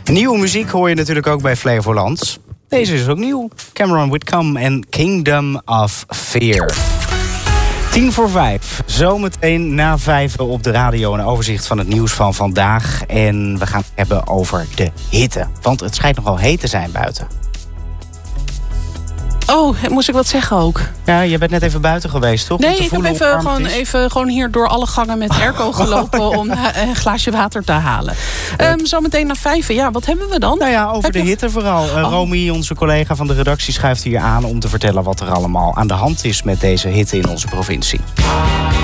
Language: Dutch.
Nieuwe muziek hoor je natuurlijk ook bij Flevoland. Deze is ook nieuw. Cameron Whitcomb en Kingdom of Fear. 5:10. Zometeen na 5 op de radio een overzicht van het nieuws van vandaag. En we gaan het hebben over de hitte. Want het schijnt nogal heet te zijn buiten. Oh, moest ik wat zeggen ook? Ja, je bent net even buiten geweest, toch? Nee, ik heb even hier door alle gangen met airco gelopen om een glaasje water te halen. Zometeen na 5. Ja, wat hebben we dan? Nou ja, over de hitte vooral. Romy, onze collega van de redactie, schuift hier aan om te vertellen wat er allemaal aan de hand is met deze hitte in onze provincie.